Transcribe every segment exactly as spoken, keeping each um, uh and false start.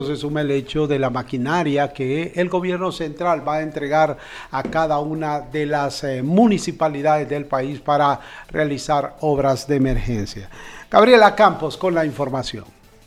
Se suma el hecho de la maquinaria que el gobierno central va a entregar a cada una de las eh, municipalidades del país para realizar obras de emergencia. Gabriela Campos con la información.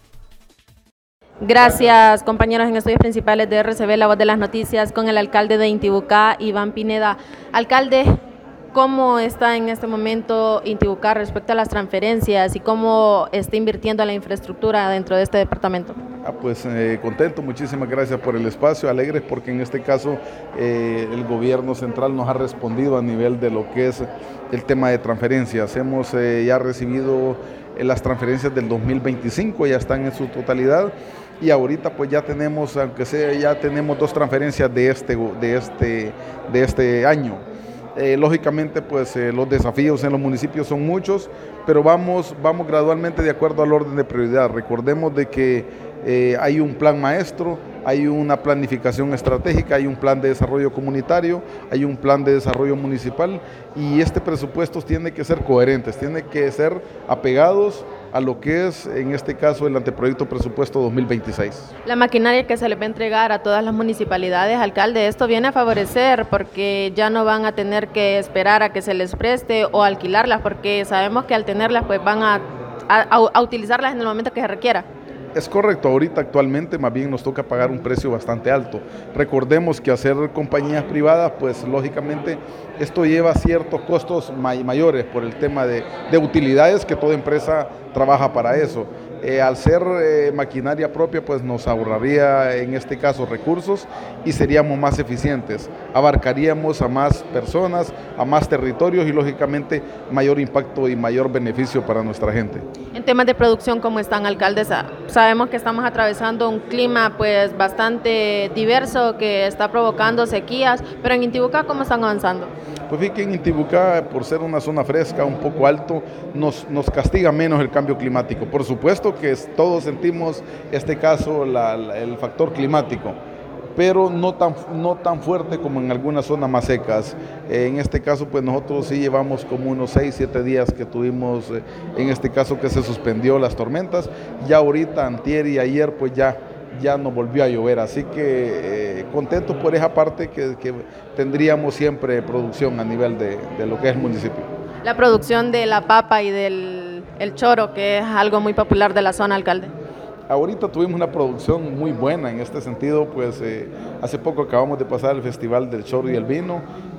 Gracias, compañeros. En estudios principales de R C B, la voz de las noticias, con el alcalde de Intibucá, Iván Pineda. Alcalde, ¿cómo está en este momento Intibucá respecto a las transferencias y cómo está invirtiendo la infraestructura dentro de este departamento? Ah, pues eh, contento, muchísimas gracias por el espacio, alegres porque en este caso eh, el gobierno central nos ha respondido a nivel de lo que es el tema de transferencias. Hemos eh, ya recibido eh, las transferencias del dos mil veinticinco, ya están en su totalidad y ahorita pues ya tenemos, aunque sea, ya tenemos dos transferencias de este, de este, de este año. Eh, lógicamente pues eh, los desafíos en los municipios son muchos, pero vamos, vamos gradualmente de acuerdo al orden de prioridad. Recordemos de que eh, hay un plan maestro, hay una planificación estratégica, hay un plan de desarrollo comunitario, hay un plan de desarrollo municipal y este presupuesto tiene que ser coherentes, tiene que ser apegados a lo que es, en este caso, el anteproyecto presupuesto dos mil veintiséis. La maquinaria que se les va a entregar a todas las municipalidades, alcalde, esto viene a favorecer porque ya no van a tener que esperar a que se les preste o alquilarlas, porque sabemos que al tenerlas pues van a, a, a utilizarlas en el momento que se requiera. Es correcto, ahorita actualmente más bien nos toca pagar un precio bastante alto. Recordemos que hacer compañías privadas, pues lógicamente esto lleva ciertos costos may mayores por el tema de, de utilidades que toda empresa trabaja para eso. Eh, al ser eh, maquinaria propia, pues nos ahorraría en este caso recursos y seríamos más eficientes. Abarcaríamos a más personas, a más territorios y lógicamente mayor impacto y mayor beneficio para nuestra gente. En temas de producción, ¿cómo están, alcaldesa? Sabemos que estamos atravesando un clima pues bastante diverso que está provocando sequías, pero en Intibucá, ¿cómo están avanzando? Pues fíjate que en Intibucá, por ser una zona fresca, un poco alto, nos, nos castiga menos el cambio climático. Por supuesto que es, todos sentimos este caso, la, la, el factor climático, pero no tan, no tan fuerte como en algunas zonas más secas. Eh, en este caso, pues nosotros sí llevamos como unos seis, siete días que tuvimos, eh, en este caso que se suspendió las tormentas. Ya ahorita, antier y ayer, pues ya, ya nos volvió a llover. Así que eh, contentos por esa parte que, que tendríamos siempre producción a nivel de, de lo que es el municipio. La producción de la papa y del el choro, que es algo muy popular de la zona, alcalde. Ahorita tuvimos una producción muy buena en este sentido, pues eh, hace poco acabamos de pasar el Festival del Choro y el Vino,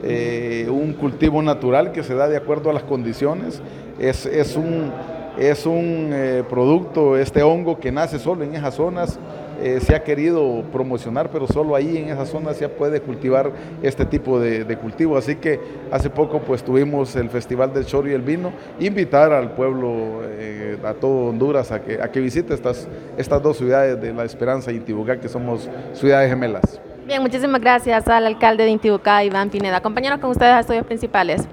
eh, un cultivo natural que se da de acuerdo a las condiciones, es, es un, es un eh, producto, este hongo que nace solo en esas zonas, eh, se ha querido promocionar, pero solo ahí en esas zonas se puede cultivar este tipo de, de cultivo, así que hace poco pues tuvimos el Festival del Choro y el Vino, invitar al pueblo, eh, a todo Honduras a que, a que visite estas, estas dos ciudades de La Esperanza y Intibucá, que somos ciudades gemelas. Bien, muchísimas gracias al alcalde de Intibucá, Iván Pineda. Compañeros, con ustedes a estudios principales.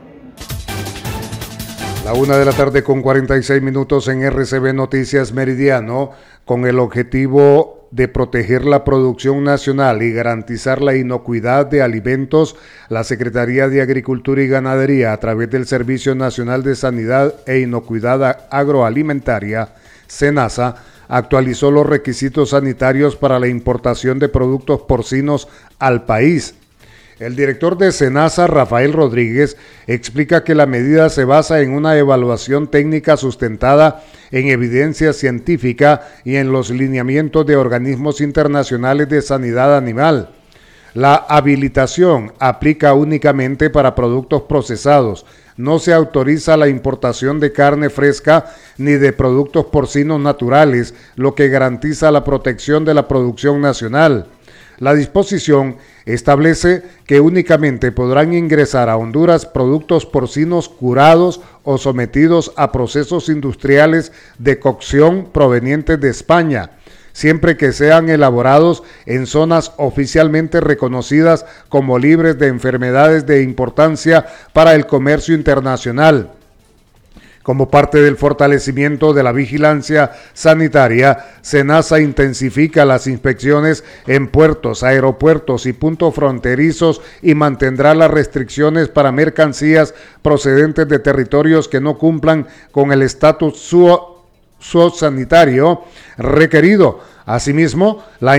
La una de la tarde con cuarenta y seis minutos en R C B Noticias Meridiano, con el objetivo de proteger la producción nacional y garantizar la inocuidad de alimentos, la Secretaría de Agricultura y Ganadería, a través del Servicio Nacional de Sanidad e Inocuidad Agroalimentaria, SENASA, actualizó los requisitos sanitarios para la importación de productos porcinos al país. El director de SENASA, Rafael Rodríguez, explica que la medida se basa en una evaluación técnica sustentada en evidencia científica y en los lineamientos de organismos internacionales de sanidad animal. La habilitación aplica únicamente para productos procesados. No se autoriza la importación de carne fresca ni de productos porcinos naturales, lo que garantiza la protección de la producción nacional. La disposición establece que únicamente podrán ingresar a Honduras productos porcinos curados o sometidos a procesos industriales de cocción provenientes de España, siempre que sean elaborados en zonas oficialmente reconocidas como libres de enfermedades de importancia para el comercio internacional. Como parte del fortalecimiento de la vigilancia sanitaria, SENASA intensifica las inspecciones en puertos, aeropuertos y puntos fronterizos y mantendrá las restricciones para mercancías procedentes de territorios que no cumplan con el estatus sanitario requerido. Asimismo, la